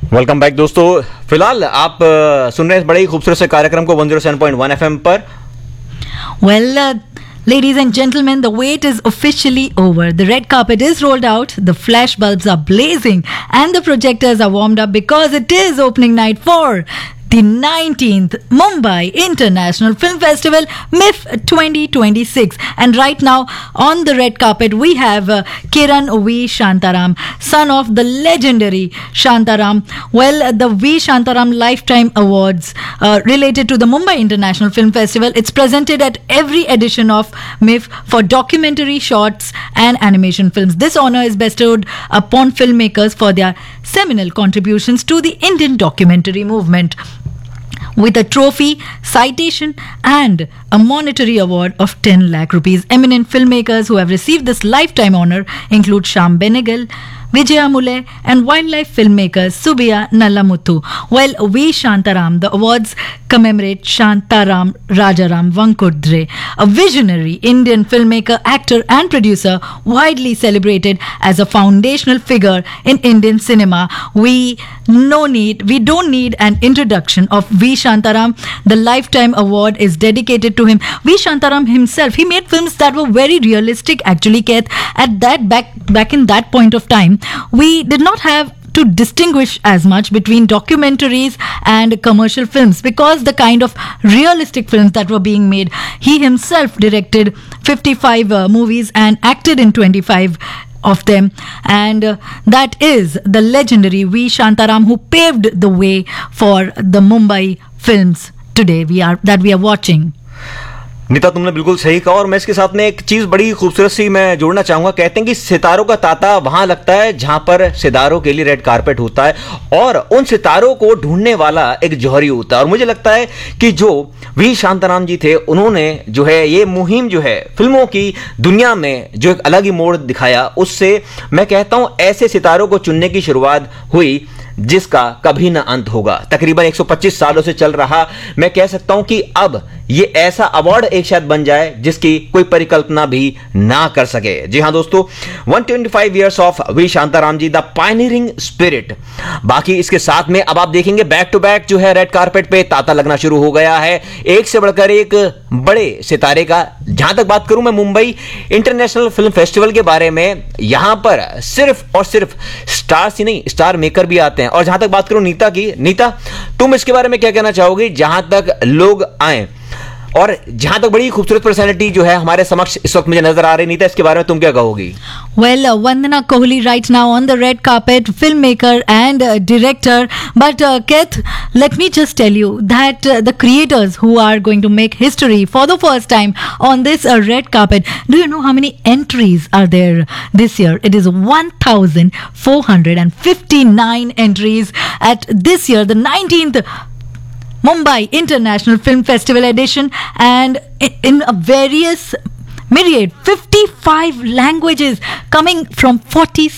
Welcome back दोस्तों। फिलहाल आप सुन रहे हैं बड़े ही खूबसूरत से कार्यक्रम को 107.1 एफएम पर। Well, ladies and gentlemen, the wait is officially over. The red carpet is rolled out, the flash bulbs are blazing, and the projectors are warmed up because it is opening night for the 19th Mumbai International Film Festival, MIF 2026. And right now on the red carpet we have Kiran V. Shantaram, son of the legendary Shantaram. Well, the V. Shantaram Lifetime Awards related to the Mumbai International Film Festival. It's presented at every edition of MIF for documentary shorts and animation films. This honor is bestowed upon filmmakers for their seminal contributions to the Indian documentary movement, with a trophy, citation and a monetary award of 10 lakh rupees. Eminent filmmakers who have received this lifetime honor include Shyam Benegal, Vijaya Mule and wildlife filmmakers Subiya Nallamuthu. Well, V. Shantaram, the awards commemorate Shantaram Rajaram Vankudre, a visionary Indian filmmaker, actor and producer widely celebrated as a foundational figure in Indian cinema. We don't need an introduction of V. Shantaram. The Lifetime Award is dedicated to him. V. Shantaram himself, he made films that were very realistic actually, Keith. At that back in that point of time, we did not have to distinguish as much between documentaries and commercial films because the kind of realistic films that were being made. He himself directed 55 movies and acted in 25 of them, and that is the legendary V. Shantaram who paved the way for the Mumbai films today we are watching. Nita, तुमने बिल्कुल सही कहा और मैं इसके साथ में एक चीज बड़ी खूबसूरत सी मैं जोड़ना चाहूंगा। कहते हैं कि सितारों का तांता वहां लगता है जहां पर सितारों के लिए रेड कारपेट होता है और उन सितारों को ढूंढने वाला एक जौहरी होता है। और मुझे लगता है कि जो वी शांताराम जी थे, उन्होंने जो है ये मुहिम जो है फिल्मों की दुनिया में जो एक अलग ही मोड़ दिखाया, उससे मैं कहता हूं ऐसे सितारों को चुनने की शुरुआत हुई जिसका कभी ना अंत होगा। तकरीबन 125 सालों से चल रहा, मैं कह सकता हूं कि अब ये ऐसा अवार्ड एक शायद बन जाए जिसकी कोई परिकल्पना भी ना कर सके। जी हां दोस्तों, 125 years of we Shantaram ji, the pioneering spirit. बाकी इसके साथ में अब आप देखेंगे बैक टू बैक जो है रेड कारपेट पे तांता लगना शुरू हो गया है, एक से बढ़कर एक बड़े सितारे का। जहां तक बात करूं मैं मुंबई इंटरनेशनल फिल्म फेस्टिवल के बारे में, यहां पर सिर्फ और सिर्फ स्टार्स ही नहीं, स्टार मेकर भी आते हैं। और जहां तक बात करूं नीता की, नीता तुम इसके बारे में क्या कहना चाहोगी? जहां तक लोग आए और जहां तक बड़ी खूबसूरत पर्सनैलिटी जो है हमारे समक्ष इस वक्त मुझे नजर आ रही, नीता इसके बारे में तुम क्या कहोगी? Well, Vandana Kohli right now on the red carpet, filmmaker and director. But Keith, let me just tell you that the creators who are going to make history for the first time on this red carpet, do you know how many entries are there this year? It is 1,459 entries at this year, the 19th Mumbai International Film Festival edition, and in a various myriad 55 languages coming from 40